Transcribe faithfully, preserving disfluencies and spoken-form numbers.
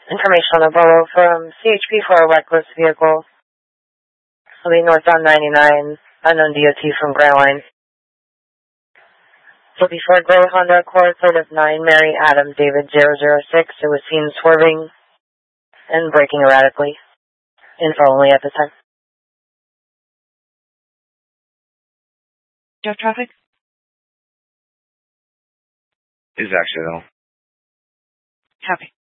Information on the Volvo from C H P for a reckless vehicle. It'll be northbound ninety-nine, unknown D O T from Gray Line. So before Gray Honda Accord, plate of nine, Mary Adam David zero zero six. It was seen swerving and braking erratically. Info only at the time. Do you have traffic? Is actually though. Copy.